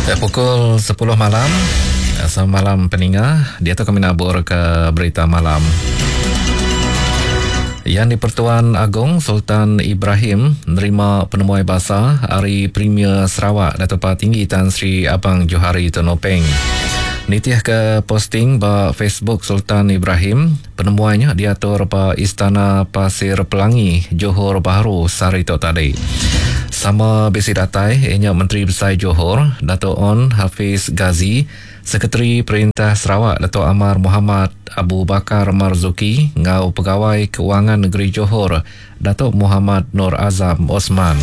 Pukul 10 malam. Selamat malam pendengar. Dia tu kami nabur ke berita malam. Yang di-Pertuan Agong Sultan Ibrahim menerima penemuan basah Hari Premier Sarawak Datuk Tinggi Tan Sri Abang Johari Tonopeng. Nitih ke posting ba Facebook Sultan Ibrahim, penemuannya diatur ba Istana Pasir Pelangi, Johor Bahru Sarito tadi. Sama besi datai, ianya Menteri Besar Johor, Dato' On Hafiz Ghazi, Sekretari Perintah Sarawak, Dato' Amar Muhammad Abu Bakar Marzuki, ngau Pegawai Kewangan Negeri Johor, Dato' Muhammad Nur Azam Osman.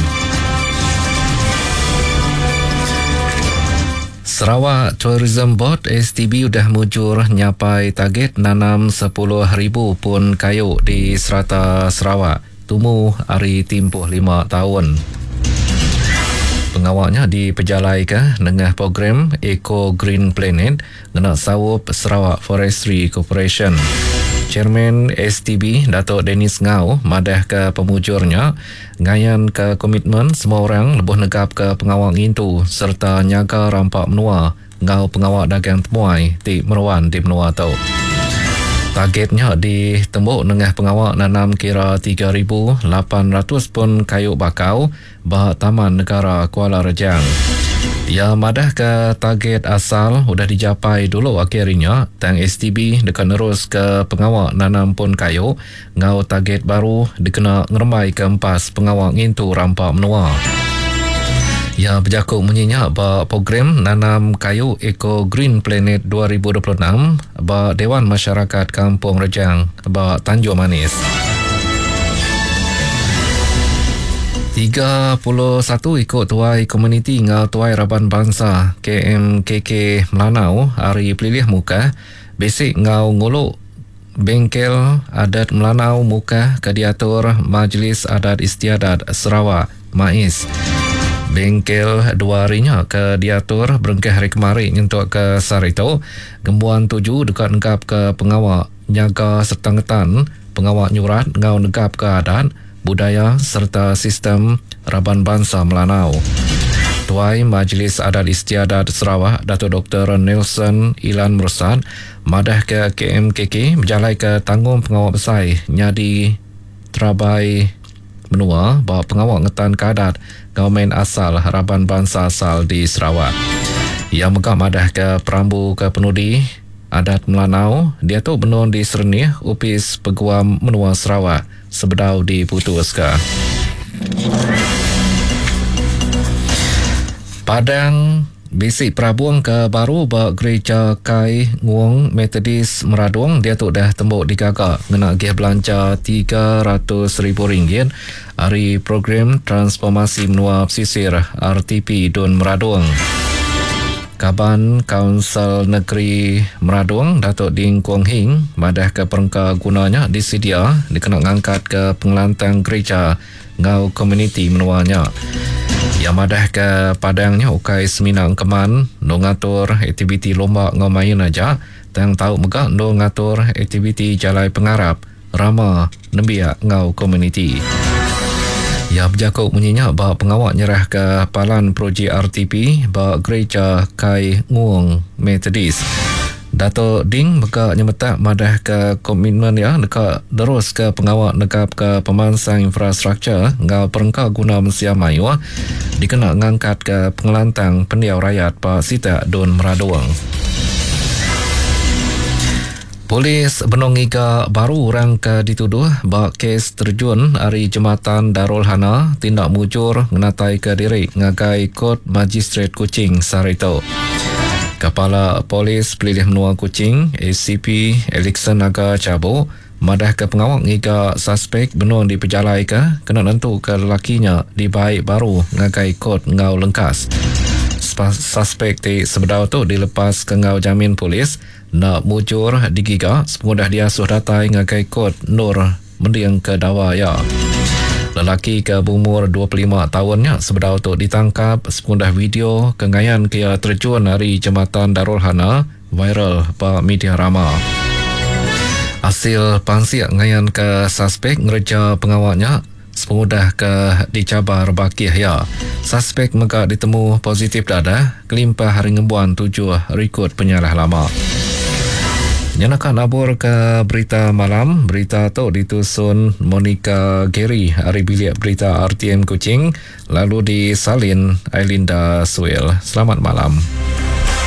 Sarawak Tourism Board STB sudah mujur nyapai target nanam 10,000 pun kayu di serata Sarawak, tumbuh hari tempoh 5 tahun. Pengawalnya diperjalaikan dengan program Eco Green Planet dengan sawup Sarawak Forestry Corporation. Chairman STB Dato' Dennis Ngau madah ke pemujurnya ngayan ke komitmen semua orang lebuh negap ke pengawal itu serta nyaga rampak menua ngau pengawal dagang temuai di Meruan di menua tu. Targetnya ditembuk dengan pengawal nanam kira 3,800 pun kayu bakau bah Taman Negara Kuala Rejang. Ya madah ke target asal sudah dicapai dulu akhirnya, tang STB dekat nerus ke pengawal nanam pun kayu, ngau target baru dikena ngeremai ke empas pengawal ngintu rampak menua. Ya berjakuk menyenyak ba program nanam kayu Eco Green Planet 2026 ba Dewan Masyarakat Kampung Rejang ba Tanjung Manis. 31 ikut tuai komuniti ngau tuai Raban Bangsa KMKK Melanau hari pilih muka basic ngau nguluk bengkel adat Melanau muka ke diatur Majlis Adat Istiadat Sarawak MAIS. Bengkel dua harinya ke diatur berengkah hari kemari nyentuk ke Sarito, gembuan 7 dekat negap ke pengawal nyaga serta ngetan pengawal nyurat ngau negap ke adat budaya serta sistem Raban Bangsa Melanau. Tuai Majlis Adat Istiadat Sarawak Dato' Dr. Nelson Ilan Mursad madah ke KMKK berjalai ke tanggung pengawal besar nyadi terabai menua bahawa pengawal ngetan keadat Government asal Raban Bangsa asal di Sarawak. Yang megah madah ke perambu ke penudi adat Melanau, dia tu benon di Sernih Upis Peguam Menua Sarawak sebedau diputuskan. Padang bisi prabuang ke baru ba Gereja Kai Nguong Methodist Meradung dia tu dah tembuk digagak ngena gih belanja RM300,000 hari program transformasi menua pesisir RTP Dun Meradung. Kaban Kaunsil Negeri Meradung Datuk Ding Kuang Hing madah ke perengka gunanya disedia dikena ngangkat ke pengelantang gereja ngau komuniti menuanya. Yang madah ke padangnya ukai seminang keman no ngatur aktiviti lomba ngamain aja tang tahu megak no ngatur aktiviti jalai pengarap rama nembiak ngau komuniti. Ya berjakuk menyenyak bahawa pengawal nyerah ke palan projek RTP bahawa Gereja Kai Nguong Methodist. Dato' Ding megak nyemetak madah ke komitmen ya dekat terus ke pengawal negap ke pemansang infrastruktur ngau perengka guna Mesia Mayu dikena ngangkat ke pengelantang pendiau rakyat Pak Sita Dun Meradung. Polis Benong Iga baru orang ke dituduh bak kes terjun hari Jematan Darul Hana tindak mujur ngenatai ke diri ngagai Kod Magistrat Kuching Sarito. Kepala Polis Pelilih Menua Kuching ACP Alexan Naga Cabo madah ke pengawal ngiga suspek benon diperjalai ke kena nentu ke lelakinya di baik baru ngagai Kod ngau lengkas. Suspek di sebedau tu dilepas ke ngau jamin polis nak mujur digiga semudah diasuh datai ngagai Kod Nur mendiang ke dawaya. Lelaki ke umur 25 tahunnya sebedau tu ditangkap semudah video kengayan kia terjun hari Jematan Darul Hana viral pa media rama. Hasil pansiak ngayan ke suspek ngereja pengawalnya semudah ke dicabar bakih ya. Suspek megak ditemu positif dadah, kelimpah hari ngebuan 7 rekod penyalah lama. Nyanakan abur ke berita malam. Berita tu ditusun Monica Gary, hari bilik berita RTM Kuching, lalu disalin Ailinda Suel. Selamat malam.